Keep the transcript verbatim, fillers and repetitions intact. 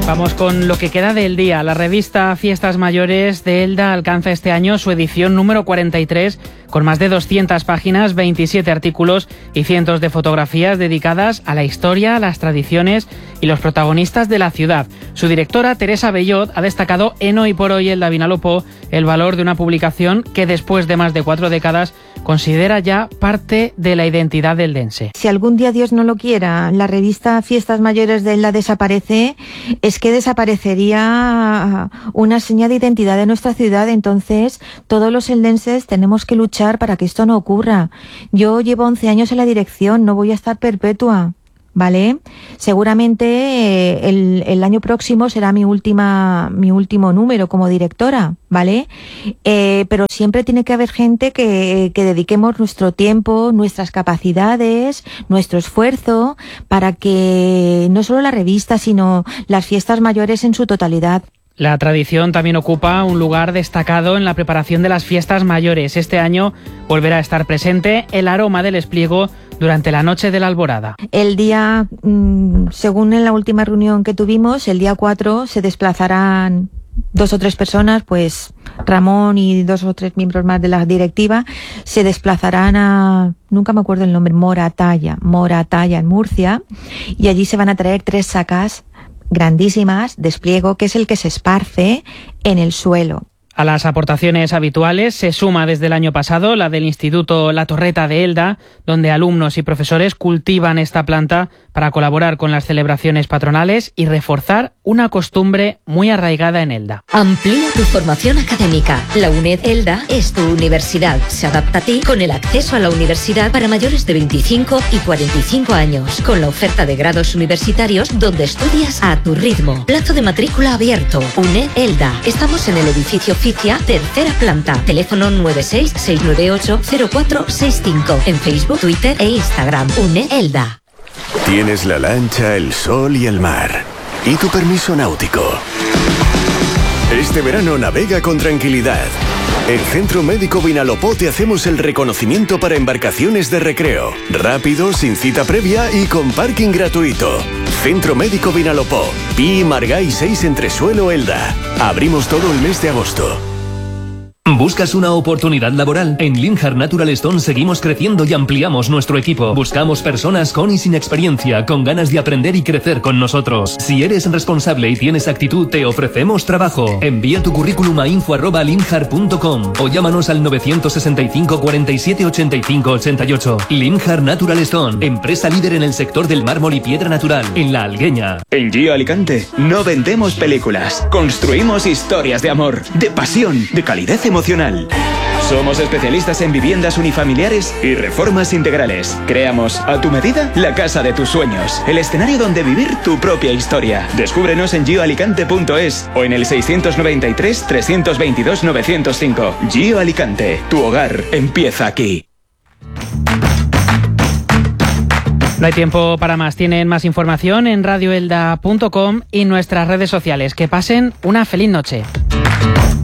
Vamos con lo que queda del día. La revista Fiestas Mayores de Elda alcanza este año su edición número cuarenta y tres, con más de doscientas páginas, veintisiete artículos y cientos de fotografías dedicadas a la historia, las tradiciones y los protagonistas de la ciudad. Su directora, Teresa Bellot, ha destacado en Hoy por Hoy Elda Vinalopó el valor de una publicación que después de más de cuatro décadas considera ya parte de la identidad eldense. Si algún día, Dios no lo quiera, la revista Fiestas Mayores de Elda desaparece, es que desaparecería una seña de identidad de nuestra ciudad. Entonces todos los eldenses tenemos que luchar para que esto no ocurra. Yo llevo once años en la dirección, no voy a estar perpetua, ¿vale? Seguramente eh, el, el año próximo será mi última mi último número como directora, ¿vale? Eh, pero siempre tiene que haber gente que, que dediquemos nuestro tiempo, nuestras capacidades, nuestro esfuerzo para que no solo la revista, sino las fiestas mayores en su totalidad. La tradición también ocupa un lugar destacado en la preparación de las fiestas mayores. Este año volverá a estar presente el aroma del espliego durante la noche de la Alborada. El día, según en la última reunión que tuvimos, el día cuatro se desplazarán dos o tres personas, pues Ramón y dos o tres miembros más de la directiva, se desplazarán a, nunca me acuerdo el nombre, Moratalla, Moratalla en Murcia, y allí se van a traer tres sacas grandísimas de espliego, que es el que se esparce en el suelo. A las aportaciones habituales se suma desde el año pasado la del Instituto La Torreta de Elda, donde alumnos y profesores cultivan esta planta para colaborar con las celebraciones patronales y reforzar una costumbre muy arraigada en Elda. Amplía tu formación académica. La UNED Elda es tu universidad. Se adapta a ti con el acceso a la universidad para mayores de veinticinco y cuarenta y cinco años, con la oferta de grados universitarios donde estudias a tu ritmo. Plazo de matrícula abierto. UNED Elda. Estamos en el edificio Ficia, tercera planta. Teléfono nueve seis seis nueve ocho cero cuatro seis cinco. En Facebook, Twitter e Instagram. UNED Elda. Tienes la lancha, el sol y el mar. ¿Y tu permiso náutico? Este verano navega con tranquilidad. En Centro Médico Vinalopó te hacemos el reconocimiento para embarcaciones de recreo. Rápido, sin cita previa y con parking gratuito. Centro Médico Vinalopó. Pi y Margall seis Entresuelo Elda. Abrimos todo el mes de agosto. ¿Buscas una oportunidad laboral? En Limjar Natural Stone seguimos creciendo y ampliamos nuestro equipo. Buscamos personas con y sin experiencia, con ganas de aprender y crecer con nosotros. Si eres responsable y tienes actitud, te ofrecemos trabajo. Envía tu currículum a info arroba limjar punto com o llámanos al nueve seis cinco, cuarenta y siete, ochenta y cinco, ochenta y ocho. Limjar Natural Stone, empresa líder en el sector del mármol y piedra natural, en La Algueña. En Gio Alicante no vendemos películas, construimos historias de amor, de pasión, de calidez emocional. Somos especialistas en viviendas unifamiliares y reformas integrales. Creamos a tu medida la casa de tus sueños, el escenario donde vivir tu propia historia. Descúbrenos en gio alicante punto es o en el seiscientos noventa y tres, trescientos veintidós, novecientos cinco. Gio Alicante, tu hogar empieza aquí. No hay tiempo para más. Tienen más información en radio elda punto com y nuestras redes sociales. Que pasen una feliz noche.